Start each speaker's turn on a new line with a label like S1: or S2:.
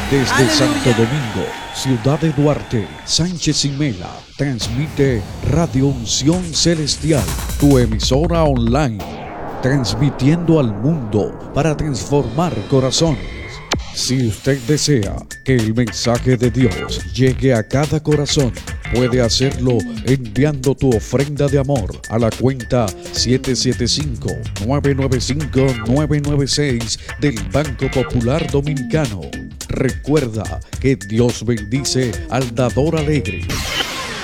S1: Desde
S2: ¡Aleluya!
S1: Santo Domingo, Ciudad de Duarte, Sánchez y Mela, transmite Radio Unción Celestial, tu emisora online, transmitiendo al mundo para transformar corazones. Si usted desea que el mensaje de Dios llegue a cada corazón, puede hacerlo enviando tu ofrenda de amor a la cuenta 775-995-996 del Banco Popular Dominicano. Recuerda que Dios bendice al dador alegre.